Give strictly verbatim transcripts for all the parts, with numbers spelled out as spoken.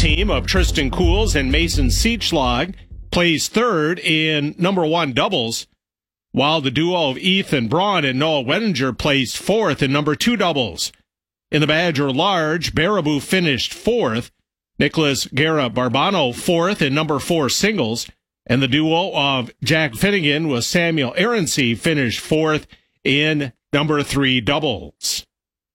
team of Tristan Cools and Mason Seachlog plays third in number one doubles, while the duo of Ethan Braun and Noah Wettinger placed fourth in number two doubles. In the Badger Large, Baraboo finished fourth, Nicholas Guerra Barbano fourth in number four singles, and the duo of Jack Finnegan with Samuel Aronsey finished fourth in number three doubles.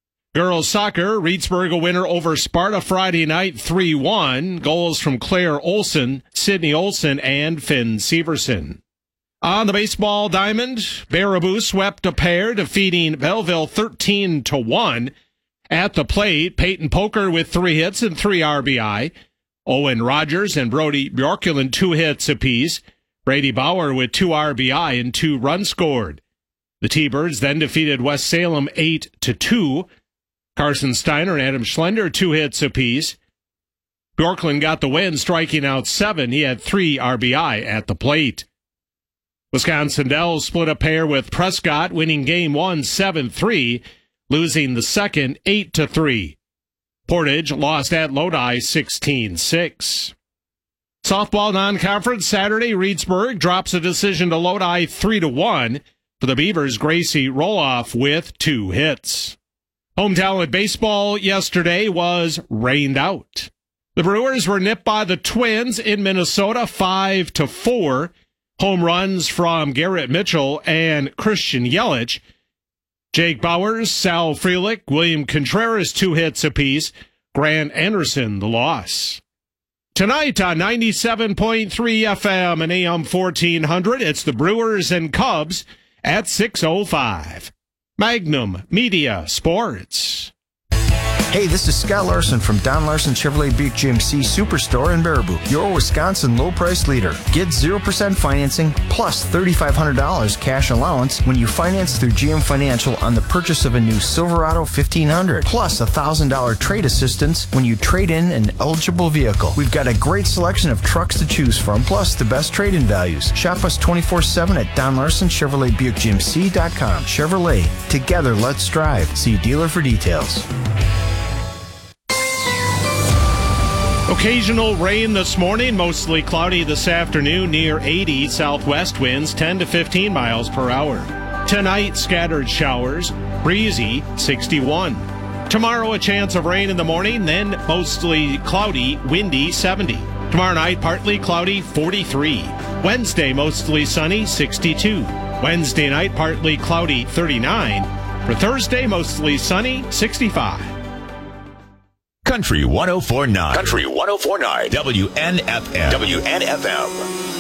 Girls soccer, Reedsburg a winner over Sparta Friday night three one. Goals from Claire Olson, Sydney Olson, and Finn Severson. On the baseball diamond, Baraboo swept a pair, defeating Belleville thirteen to one. At the plate, Peyton Poker with three hits and three R B I. Owen Rogers and Brody Bjorklund two hits apiece. Brady Bauer with two R B I and two runs scored. The T-Birds then defeated West Salem eight to two. Carson Steiner and Adam Schlender, two hits apiece. Bjorklund got the win, striking out seven. He had three R B I at the plate. Wisconsin Dells split a pair with Prescott, winning game one seven three, losing the second eight to three. Portage lost at Lodi sixteen six. Softball non-conference Saturday, Reedsburg drops a decision to Lodi three to one. For the Beavers, Gracie Roloff with two hits. Home talent baseball yesterday was rained out. The Brewers were nipped by the Twins in Minnesota five to four. Home runs from Garrett Mitchell and Christian Yelich. Jake Bowers, Sal Frelick, William Contreras, two hits apiece. Grant Anderson, the loss. Tonight on ninety-seven point three F M and A M fourteen hundred, it's the Brewers and Cubs at six oh five. Magnum Media Sports. Hey, this is Scott Larson from Don Larson Chevrolet Buick G M C Superstore in Baraboo, your Wisconsin low-price leader. Get zero percent financing plus three thousand five hundred dollars cash allowance when you finance through G M Financial on the purchase of a new Silverado fifteen hundred, plus one thousand dollars trade assistance when you trade in an eligible vehicle. We've got a great selection of trucks to choose from, plus the best trade-in values. Shop us twenty-four seven at Don Larson Chevrolet Buick G M C dot com. Chevrolet, together let's drive. See dealer for details. Occasional rain this morning, mostly cloudy this afternoon, near eighty. Southwest winds ten to fifteen miles per hour. Tonight, scattered showers, breezy, sixty-one. Tomorrow, a chance of rain in the morning, then mostly cloudy, windy, seventy. Tomorrow night, partly cloudy, forty-three. Wednesday, mostly sunny, sixty-two. Wednesday night, partly cloudy, thirty-nine. For Thursday, mostly sunny, sixty-five. Country one oh four point nine. Country one oh four point nine. W N F M. W N F M.